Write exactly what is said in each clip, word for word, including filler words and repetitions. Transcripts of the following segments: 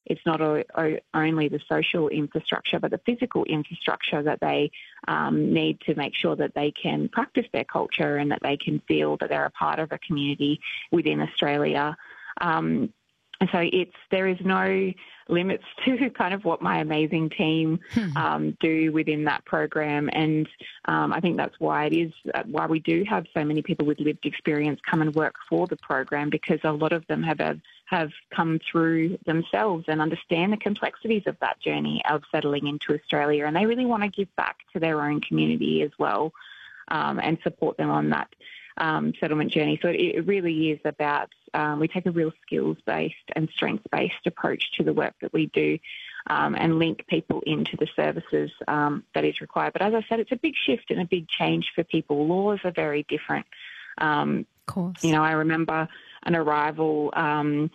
it's not o- o- only the social infrastructure, but the physical infrastructure that they um, need to make sure that they can practice their culture and that they can feel that they're a part of a community within Australia. Um, and so it's there is no limits to kind of what my amazing team um, do within that program. And um, I think that's why it is, why we do have so many people with lived experience come and work for the program, because a lot of them have, have, have come through themselves and understand the complexities of that journey of settling into Australia. And they really want to give back to their own community as well um, and support them on that Um, settlement journey. So it, it really is about, um, we take a real skills-based and strengths-based approach to the work that we do um, and link people into the services um, that is required. But as I said, it's a big shift and a big change for people. Laws are very different. Um, of course. You know, I remember an arrival um,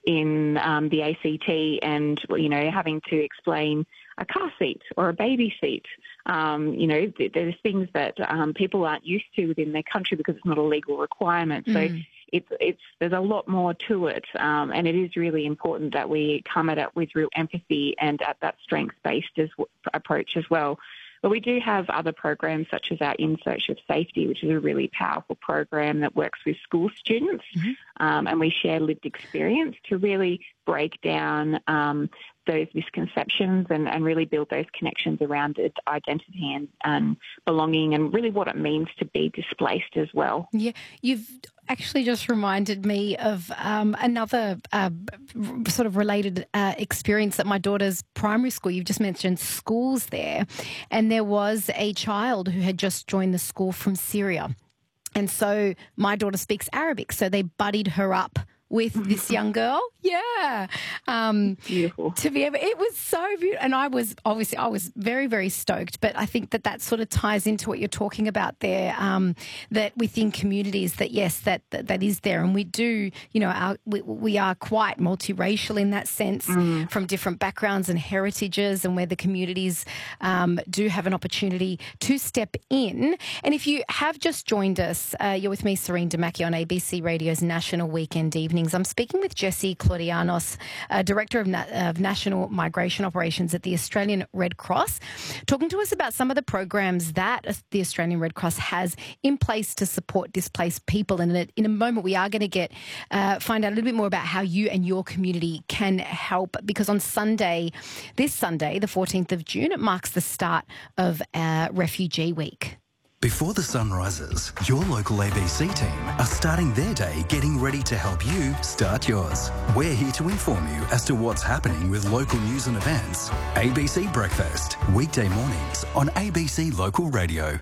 in um, the A C T and, you know, having to explain a car seat or a baby seat. Um, you know, there's things that um, people aren't used to within their country because it's not a legal requirement. So Mm. it's it's there's a lot more to it, um, and it is really important that we come at it with real empathy and at that strengths-based as, approach as well. But we do have other programs such as our In Search of Safety, which is a really powerful program that works with school students, Mm-hmm. um, and we share lived experience to really break down um, those misconceptions and, and really build those connections around it, identity and, and belonging and really what it means to be displaced as well. Yeah, you've actually just reminded me of um, another uh, sort of related uh, experience at my daughter's primary school. You've just mentioned schools there, and there was a child who had just joined the school from Syria. And so my daughter speaks Arabic, so they buddied her up with this young girl. Yeah. Um, Beautiful. To be able, it was so beautiful. And I was, obviously, I was very, very stoked. But I think that that sort of ties into what you're talking about there, um, that within communities that, yes, that, that that is there. And we do, you know, our, we, we are quite multiracial in that sense, mm. from different backgrounds and heritages, and where the communities um, do have an opportunity to step in. And if you have just joined us, uh, you're with me, Serene Damaki, on A B C Radio's National Weekend Evenings. I'm speaking with Jessie Claudianos, uh, Director of, Na- of National Migration Operations at the Australian Red Cross, talking to us about some of the programs that the Australian Red Cross has in place to support displaced people. And in a, in a moment, we are going to get uh, find out a little bit more about how you and your community can help, because on Sunday, this Sunday, the fourteenth of June, it marks the start of uh, Refugee Week. Before the sun rises, your local A B C team are starting their day getting ready to help you start yours. We're here to inform you as to what's happening with local news and events. A B C Breakfast, weekday mornings on A B C Local Radio.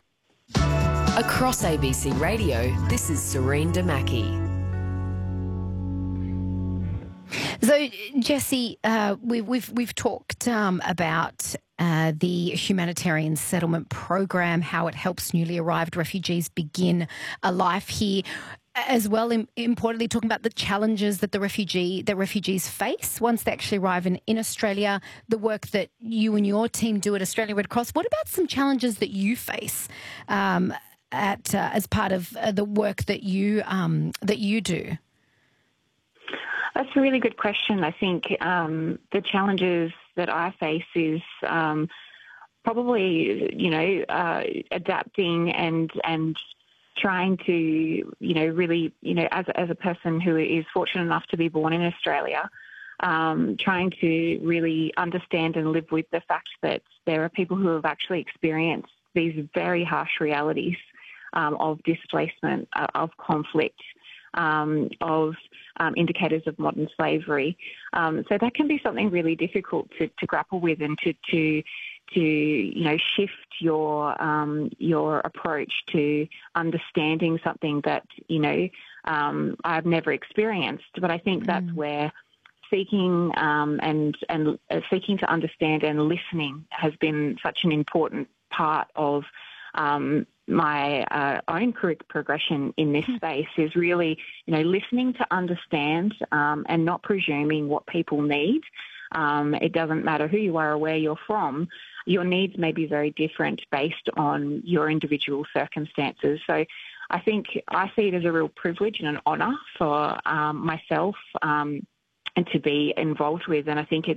Across A B C Radio, this is Serene Damaki. So, Jessie, uh, we, we've we've talked um, about uh, the humanitarian settlement program, how it helps newly arrived refugees begin a life here, as well. In, importantly, talking about the challenges that the refugee the refugees face once they actually arrive in, in Australia. The work that you and your team do at Australian Red Cross. What about some challenges that you face um, at uh, as part of uh, the work that you um, that you do? That's a really good question. I think um, the challenges that I face is um, probably, you know, uh, adapting and and trying to, you know, really, you know, as as a person who is fortunate enough to be born in Australia, um, trying to really understand and live with the fact that there are people who have actually experienced these very harsh realities um, of displacement, uh, of conflict, um, of um, indicators of modern slavery. Um, so that can be something really difficult to, to grapple with and to, to to you know shift your um, your approach to understanding something that you know um, I've never experienced. But I think that's mm. where seeking um, and and uh, seeking to understand and listening has been such an important part of um, my uh, own career progression in this space. Is really you know listening to understand um, and not presuming what people need. Um, it doesn't matter who you are or where you're from. Your needs may be very different based on your individual circumstances. So I think I see it as a real privilege and an honour for um, myself um, and to be involved with. And I think it